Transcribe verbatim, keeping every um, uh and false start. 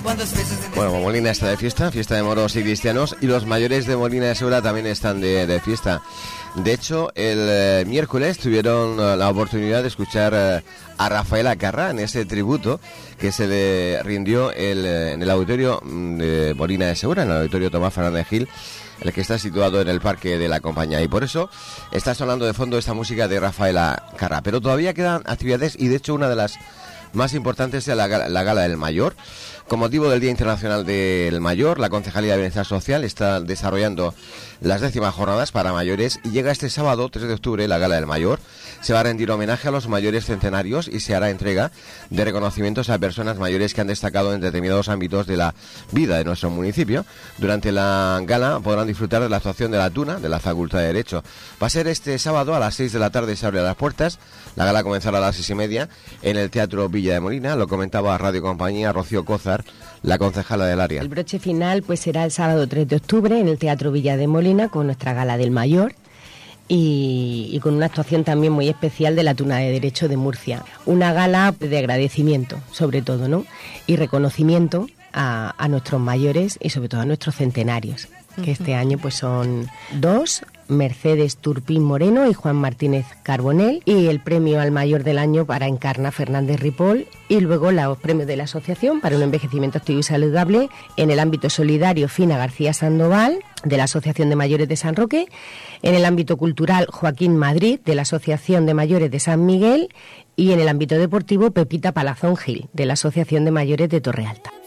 Bueno, Molina está de fiesta, fiesta de moros y cristianos, y los mayores de Molina de Segura también están de, de fiesta. De hecho, el eh, miércoles tuvieron uh, la oportunidad de escuchar uh, a Rafaela Carrà en ese tributo que se le rindió el, eh, en el auditorio de Molina de Segura, en el auditorio Tomás Fernández Gil, el que está situado en el Parque de la Compañía. Y por eso está sonando de fondo esta música de Rafaela Carrà. Pero todavía quedan actividades, y de hecho una de las más importantes es la, la Gala del Mayor. Con motivo del Día Internacional del Mayor, la Concejalía de Bienestar Social está desarrollando las décimas jornadas para mayores, y llega este sábado, tres de octubre, la Gala del Mayor. Se va a rendir homenaje a los mayores centenarios y se hará entrega de reconocimientos a personas mayores que han destacado en determinados ámbitos de la vida de nuestro municipio. Durante la gala podrán disfrutar de la actuación de la Tuna, de la Facultad de Derecho. Va a ser este sábado a las seis de la tarde, se abren las puertas. La gala comenzará a las seis y media en el Teatro Villa de Molina. Lo comentaba a Radio Compañía Rocío Cózar, la concejala del área. El broche final pues será el sábado tres de octubre en el Teatro Villa de Molina con nuestra Gala del Mayor y, y con una actuación también muy especial de la Tuna de Derecho de Murcia. Una gala de agradecimiento, sobre todo, ¿no? Y reconocimiento a, a nuestros mayores y sobre todo a nuestros centenarios, que uh-huh. este año pues son dos, Mercedes Turpín Moreno y Juan Martínez Carbonell, y el premio al mayor del año para Encarna Fernández Ripoll, y luego los premios de la Asociación para un envejecimiento activo y saludable en el ámbito solidario Fina García Sandoval de la Asociación de Mayores de San Roque, en el ámbito cultural Joaquín Madrid de la Asociación de Mayores de San Miguel, y en el ámbito deportivo Pepita Palazón Gil de la Asociación de Mayores de Torre Alta.